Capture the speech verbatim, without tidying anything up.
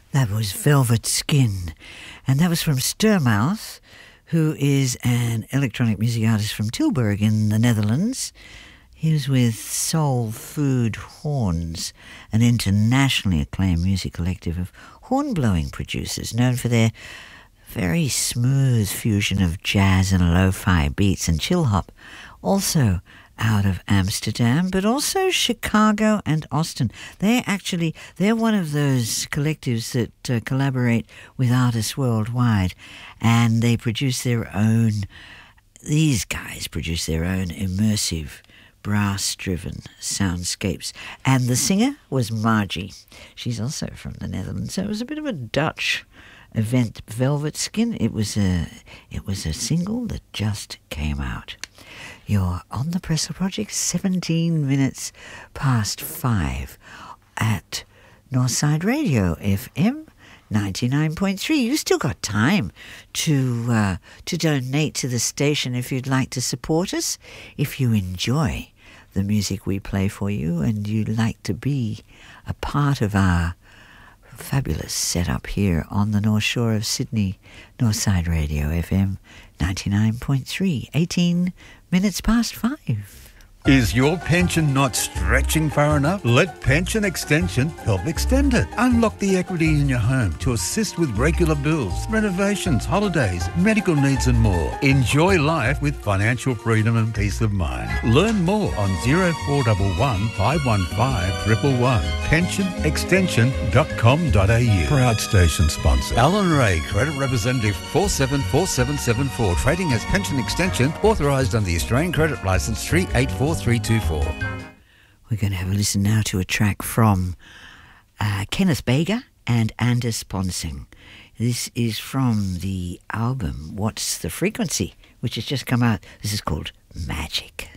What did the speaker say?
That was Velvet Skin, and that was from Sturmouth, who is an electronic music artist from Tilburg in the Netherlands. He was with Soul Food Horns, an internationally acclaimed music collective of horn-blowing producers known for their very smooth fusion of jazz and lo-fi beats and chill hop. Also out of Amsterdam, but also Chicago and Austin. They're actually, they're one of those collectives that uh, collaborate with artists worldwide, and they produce their own, these guys produce their own immersive, brass-driven soundscapes. And the singer was Margie. She's also from the Netherlands, so it was a bit of a Dutch event. Velvet Skin, it was a, it was a single that just came out. You're on the Pressel Project, seventeen minutes past five at Northside Radio F M ninety-nine point three. You've still got time to uh, to donate to the station if you'd like to support us. If you enjoy the music we play for you and you'd like to be a part of our fabulous setup here on the North Shore of Sydney, Northside Radio F M ninety-nine point three, eighteen minutes past five. Is your pension not stretching far enough? Let Pension Extension help extend it. Unlock the equity in your home to assist with regular bills, renovations, holidays, medical needs and more. Enjoy life with financial freedom and peace of mind. Learn more on zero four one one, five one five, one one one. pension extension dot com dot a u. Proud station sponsor. Alan Ray, Credit Representative four seven four seven seven four. Trading as Pension Extension, authorised under the Australian Credit Licence three eight four three two four. We're going to have a listen now to a track from uh, Kenneth Baker and Anders Ponsing. This is from the album What's the Frequency, which has just come out. This is called Magic.